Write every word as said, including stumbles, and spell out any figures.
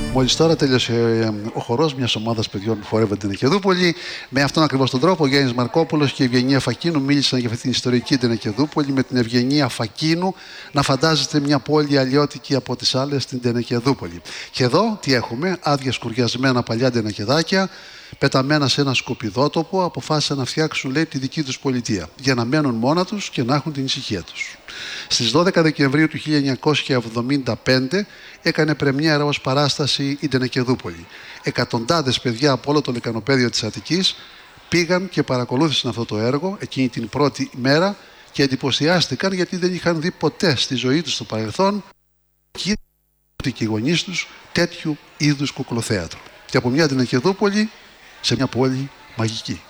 Μόλις τώρα τέλειωσε ο χορός μιας ομάδας παιδιών που χορεύουν την Τενεκεδούπολη. Με αυτόν ακριβώς τον τρόπο, ο Γιάννης Μαρκόπουλος και η Ευγενία Φακίνου μίλησαν για αυτή την ιστορική Τενεκεδούπολη, με την Ευγενία Φακίνου να φαντάζεται μια πόλη αλλιώτικη από τις άλλες, την Τενεκεδούπολη. Και εδώ τι έχουμε? Άδεια σκουριασμένα παλιά τενεκεδάκια, πεταμένα σε ένα σκουπιδότοπο, αποφάσισαν να φτιάξουν, λέει, τη δική τους πολιτεία, για να μένουν μόνα τους και να έχουν την ησυχία τους. Στις δώδεκα Δεκεμβρίου του χίλια εννιακόσια εβδομήντα πέντε έκανε πρεμιέρα ως παράσταση η Τενεκεδούπολη. Εκατοντάδες παιδιά από όλο το λεκανοπέδιο της Αττικής πήγαν και παρακολούθησαν αυτό το έργο εκείνη την πρώτη μέρα και εντυπωσιάστηκαν, γιατί δεν είχαν δει ποτέ στη ζωή τους στο παρελθόν και οι γονείς τους τέτοιου είδους κουκλοθέατρο. Και από μια Τενεκεδούπολη σε μια πόλη μαγική.